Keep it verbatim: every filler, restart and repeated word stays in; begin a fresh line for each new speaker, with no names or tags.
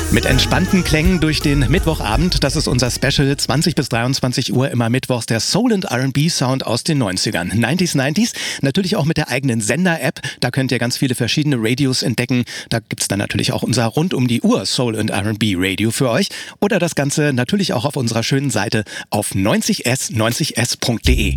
Mit entspannten Klängen durch den Mittwochabend, das ist unser Special, zwanzig bis dreiundzwanzig Uhr, immer mittwochs, der Soul- und R and B-Sound aus den neunzigern. neunziger, neunziger, natürlich auch mit der eigenen Sender-App, da könnt ihr ganz viele verschiedene Radios entdecken. Da gibt's dann natürlich auch unser rund um die Uhr Soul- und R and B-Radio für euch. Oder das Ganze natürlich auch auf unserer schönen Seite auf neunzig s neunzig s punkt de.